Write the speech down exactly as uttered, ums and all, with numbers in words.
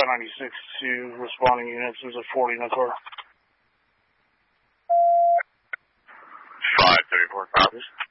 five ninety-six to responding units. There's a forty in the car. five thirty-four copies.